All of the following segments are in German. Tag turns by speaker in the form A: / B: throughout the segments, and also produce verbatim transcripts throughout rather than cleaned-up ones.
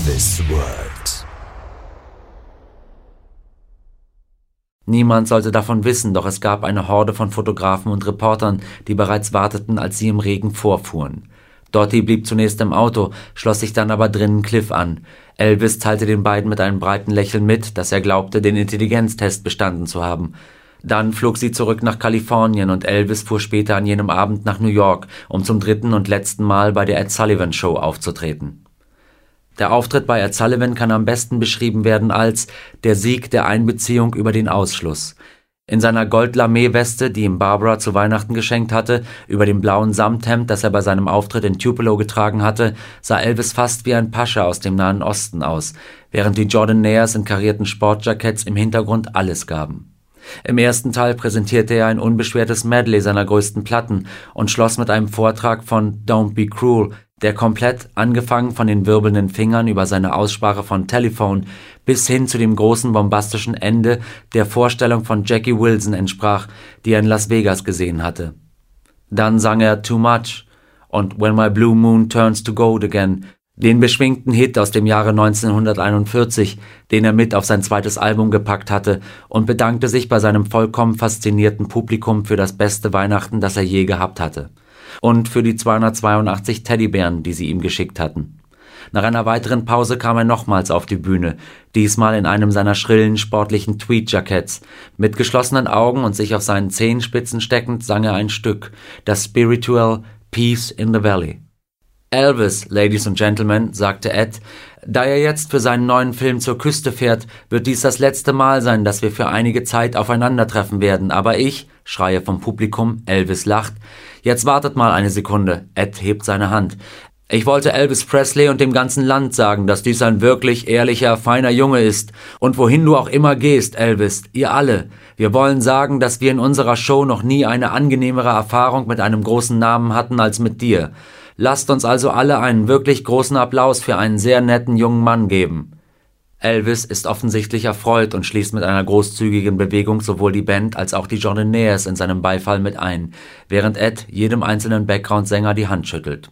A: Elvis World.
B: Niemand sollte davon wissen, doch es gab eine Horde von Fotografen und Reportern, die bereits warteten, als sie im Regen vorfuhren. Dottie blieb zunächst im Auto, schloss sich dann aber drinnen Cliff an. Elvis teilte den beiden mit einem breiten Lächeln mit, dass er glaubte, den Intelligenztest bestanden zu haben. Dann flog sie zurück nach Kalifornien und Elvis fuhr später an jenem Abend nach New York, um zum dritten und letzten Mal bei der Ed Sullivan Show aufzutreten. Der Auftritt bei Ed Sullivan kann am besten beschrieben werden als der Sieg der Einbeziehung über den Ausschluss. In seiner Gold-Lamé-Weste, die ihm Barbara zu Weihnachten geschenkt hatte, über dem blauen Samthemd, das er bei seinem Auftritt in Tupelo getragen hatte, sah Elvis fast wie ein Pascha aus dem Nahen Osten aus, während die Jordanaires in karierten Sportjacketts im Hintergrund alles gaben. Im ersten Teil präsentierte er ein unbeschwertes Medley seiner größten Platten und schloss mit einem Vortrag von Don't Be Cruel, der komplett, angefangen von den wirbelnden Fingern über seine Aussprache von Telephone bis hin zu dem großen bombastischen Ende der Vorstellung von Jackie Wilson entsprach, die er in Las Vegas gesehen hatte. Dann sang er Too Much und When My Blue Moon Turns to Gold Again, den beschwingten Hit aus dem Jahre neunzehnhunderteinundvierzig, den er mit auf sein zweites Album gepackt hatte, und bedankte sich bei seinem vollkommen faszinierten Publikum für das beste Weihnachten, das er je gehabt hatte. Und für die zweihundertzweiundachtzig Teddybären, die sie ihm geschickt hatten. Nach einer weiteren Pause kam er nochmals auf die Bühne, diesmal in einem seiner schrillen, sportlichen Tweed-Jacketts. Mit geschlossenen Augen und sich auf seinen Zehenspitzen steckend sang er ein Stück, das Spiritual Peace in the Valley. Elvis, Ladies and Gentlemen, sagte Ed, da er jetzt für seinen neuen Film zur Küste fährt, wird dies das letzte Mal sein, dass wir für einige Zeit aufeinandertreffen werden. Aber ich, Schreie vom Publikum, Elvis lacht. Jetzt wartet mal eine Sekunde. Ed hebt seine Hand. Ich wollte Elvis Presley und dem ganzen Land sagen, dass dies ein wirklich ehrlicher, feiner Junge ist. Und wohin du auch immer gehst, Elvis, ihr alle. Wir wollen sagen, dass wir in unserer Show noch nie eine angenehmere Erfahrung mit einem großen Namen hatten als mit dir. Lasst uns also alle einen wirklich großen Applaus für einen sehr netten jungen Mann geben. Elvis ist offensichtlich erfreut und schließt mit einer großzügigen Bewegung sowohl die Band als auch die Jordanaires in seinem Beifall mit ein, während Ed jedem einzelnen Background-Sänger die Hand schüttelt.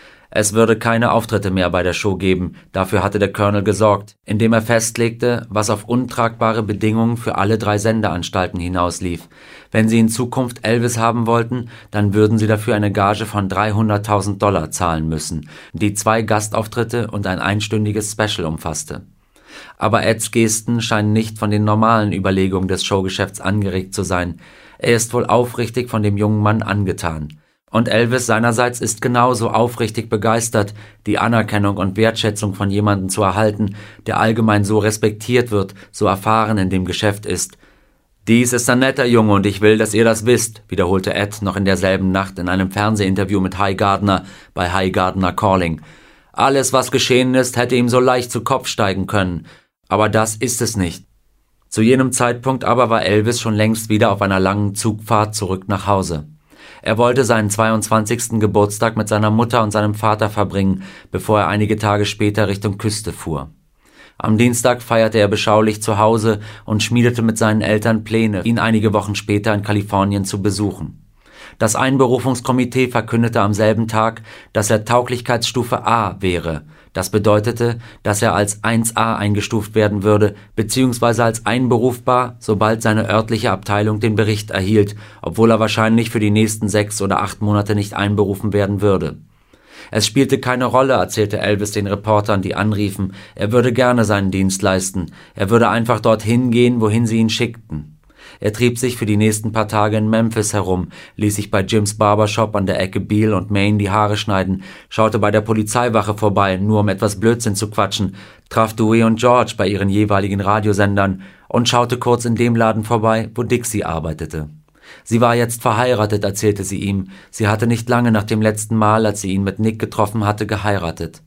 B: Es würde keine Auftritte mehr bei der Show geben, dafür hatte der Colonel gesorgt, indem er festlegte, was auf untragbare Bedingungen für alle drei Sendeanstalten hinauslief. Wenn sie in Zukunft Elvis haben wollten, dann würden sie dafür eine Gage von dreihunderttausend Dollar zahlen müssen, die zwei Gastauftritte und ein einstündiges Special umfasste. Aber Eds Gesten scheinen nicht von den normalen Überlegungen des Showgeschäfts angeregt zu sein. Er ist wohl aufrichtig von dem jungen Mann angetan. Und Elvis seinerseits ist genauso aufrichtig begeistert, die Anerkennung und Wertschätzung von jemandem zu erhalten, der allgemein so respektiert wird, so erfahren in dem Geschäft ist. »Dies ist ein netter Junge und ich will, dass ihr das wisst«, wiederholte Ed noch in derselben Nacht in einem Fernsehinterview mit Hy Gardner bei Hy Gardner Calling. Alles, was geschehen ist, hätte ihm so leicht zu Kopf steigen können. Aber das ist es nicht. Zu jenem Zeitpunkt aber war Elvis schon längst wieder auf einer langen Zugfahrt zurück nach Hause. Er wollte seinen zweiundzwanzigsten Geburtstag mit seiner Mutter und seinem Vater verbringen, bevor er einige Tage später Richtung Küste fuhr. Am Dienstag feierte er beschaulich zu Hause und schmiedete mit seinen Eltern Pläne, ihn einige Wochen später in Kalifornien zu besuchen. Das Einberufungskomitee verkündete am selben Tag, dass er Tauglichkeitsstufe A wäre. Das bedeutete, dass er als eins A eingestuft werden würde, beziehungsweise als einberufbar, sobald seine örtliche Abteilung den Bericht erhielt, obwohl er wahrscheinlich für die nächsten sechs oder acht Monate nicht einberufen werden würde. Es spielte keine Rolle, erzählte Elvis den Reportern, die anriefen, er würde gerne seinen Dienst leisten, er würde einfach dorthin gehen, wohin sie ihn schickten. Er trieb sich für die nächsten paar Tage in Memphis herum, ließ sich bei Jims Barbershop an der Ecke Beale und Main die Haare schneiden, schaute bei der Polizeiwache vorbei, nur um etwas Blödsinn zu quatschen, traf Dewey und George bei ihren jeweiligen Radiosendern und schaute kurz in dem Laden vorbei, wo Dixie arbeitete. Sie war jetzt verheiratet, erzählte sie ihm. Sie hatte nicht lange nach dem letzten Mal, als sie ihn mit Nick getroffen hatte, geheiratet.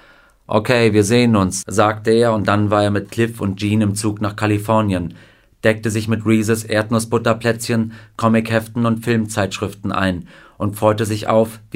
B: »Okay, wir sehen uns«, sagte er, und dann war er mit Cliff und Jean im Zug nach Kalifornien, deckte sich mit Reeses Erdnussbutterplätzchen, Comicheften und Filmzeitschriften ein und freute sich auf,